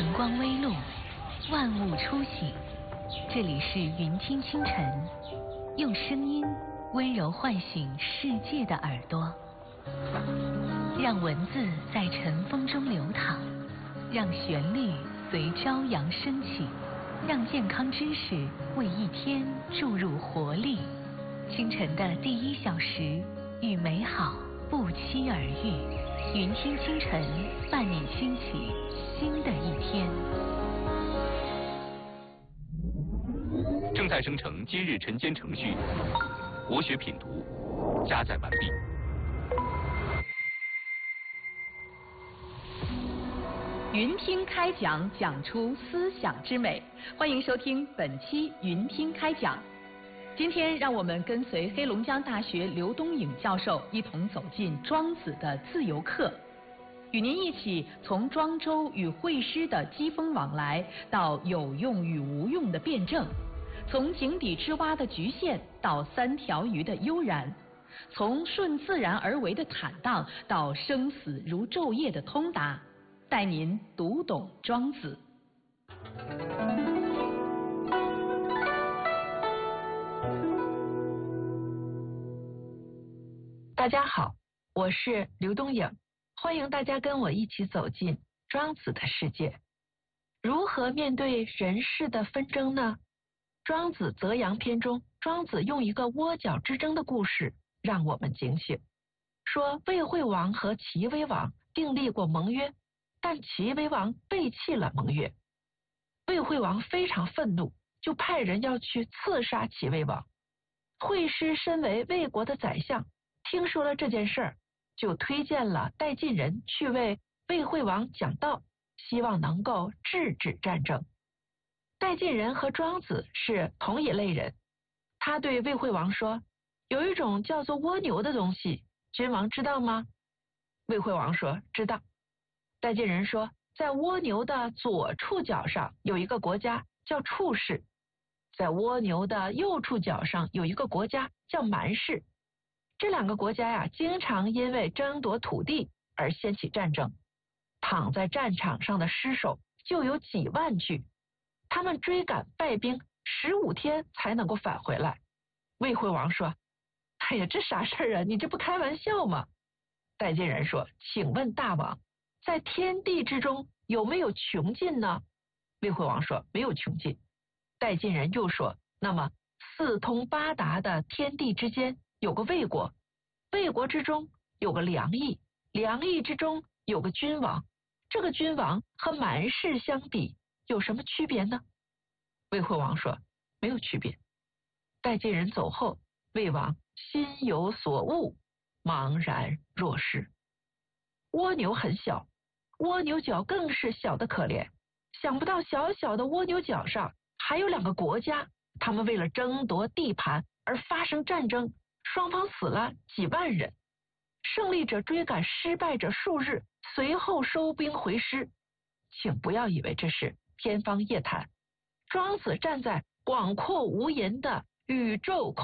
晨光微露，万物初醒。这里是云听清晨，用声音温柔唤醒世界的耳朵，让文字在晨风中流淌，让旋律随朝阳升起，让健康知识为一天注入活力。清晨的第1小时，与美好不期而遇。云听清晨，伴你轻启新的一天。 正在生成今日晨间程序，国学品读加载完毕。 云听开讲，讲出思想之美。欢迎收听本期云听开讲。今天让我们跟随黑龙江大学刘东颖教授一同走进庄子的自由课，与您一起从庄周与惠施的机锋往来到有用与无用的辩证，从井底之蛙的局限到3条鱼的悠然，从顺自然而为的坦荡到生死如昼夜的通达，带您读懂庄子。 大家好，我是刘东颖，欢迎大家跟我一起走进庄子的世界。如何面对人事的纷争呢？庄子泽阳篇中，庄子用一个窝角之争的故事让我们警醒，说魏惠王和齐威王订立过盟约，但齐威王背弃了盟约。魏惠王非常愤怒，就派人要去刺杀齐威王。惠施身为魏国的宰相，听说了这件事儿，就推荐了带进人去为魏惠王讲道，希望能够制止战争。带进人和庄子是同一类人，他对魏惠王说，有一种叫做蜗牛的东西，君王知道吗？魏惠王说知道。带进人说，在蜗牛的左触角上有一个国家叫处氏，在蜗牛的右触角上有一个国家叫蛮氏。这2个国家呀，经常因为争夺土地而掀起战争，躺在战场上的尸首就有几万具，他们追赶败兵15天才能够返回来。魏惠王说，哎呀，这啥事儿啊，你这不开玩笑吗？带进人说，请问大王，在天地之中有没有穷尽呢？魏惠王说，没有穷尽。带进人又说，那么4通8达的天地之间有个魏国，魏国之中有个梁邑，梁邑之中有个君王，这个君王和蛮氏相比有什么区别呢？魏惠王说，没有区别。带进人走后，魏王心有所悟，茫然若失。蜗牛很小，蜗牛角更是小得可怜，想不到小小的蜗牛角上还有2个国家，他们为了争夺地盘而发生战争，双方死了几万人，胜利者追赶失败者数日，随后收兵回师。请不要以为这是天方夜谭，庄子站在广阔无垠的宇宙